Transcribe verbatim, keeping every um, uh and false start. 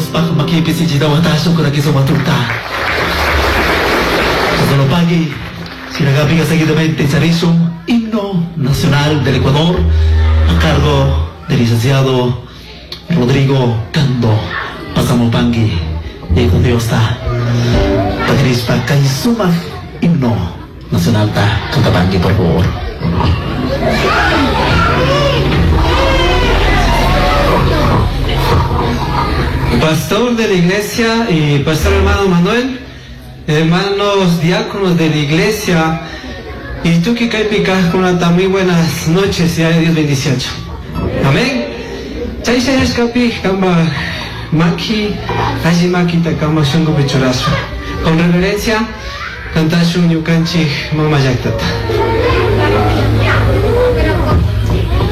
Dios pak makipisi cita wataso kura kiso matuta. Solo pagui, sinagapiga seguidamente Charizum, himno nacional del Ecuador, a cargo del licenciado Rodrigo Cando Pasamopangui. Y con Dios está. Patricia Kaisuma, himno nacional ta Cantapangui, por favor. Pastor de la iglesia y pastor hermano Manuel, hermanos diáconos de la iglesia, y tú que cae picas con una muy buenas noches y a Dios bendición. Amén. Chaisha escapi kamba maki allí maki takama shungo bichurazo. Con reverencia cantashu yukanchi mama yaktata.